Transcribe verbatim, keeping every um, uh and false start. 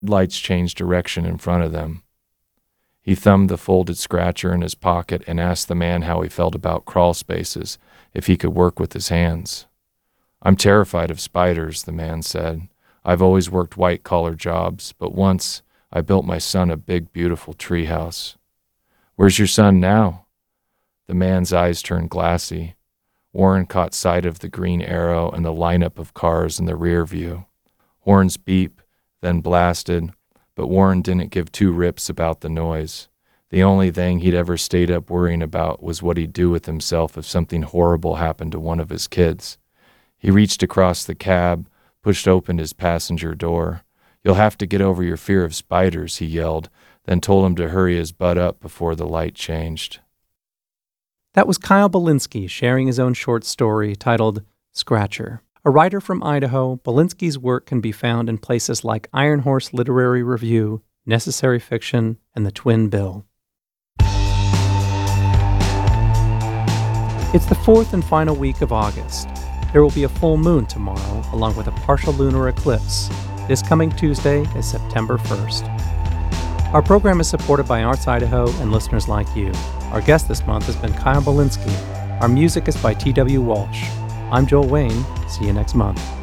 Lights changed direction in front of them. He thumbed the folded scratcher in his pocket and asked the man how he felt about crawl spaces, if he could work with his hands. "I'm terrified of spiders," the man said. "I've always worked white-collar jobs, but once I built my son a big, beautiful treehouse." "Where's your son now?" The man's eyes turned glassy. Warren caught sight of the green arrow and the lineup of cars in the rear view. Horns beep, then blasted, but Warren didn't give two rips about the noise. The only thing he'd ever stayed up worrying about was what he'd do with himself if something horrible happened to one of his kids. He reached across the cab, pushed open his passenger door. "You'll have to get over your fear of spiders," he yelled, then told him to hurry his butt up before the light changed. That was Kyle Belinsky sharing his own short story titled Scratcher. A writer from Idaho, Belinsky's work can be found in places like Iron Horse Literary Review, Necessary Fiction, and the Twin Bill. It's the fourth and final week of August. There will be a full moon tomorrow, along with a partial lunar eclipse. This coming Tuesday is September first. Our program is supported by Arts Idaho and listeners like you. Our guest this month has been Kyle Belinsky. Our music is by T W Walsh. I'm Joel Wayne. See you next month.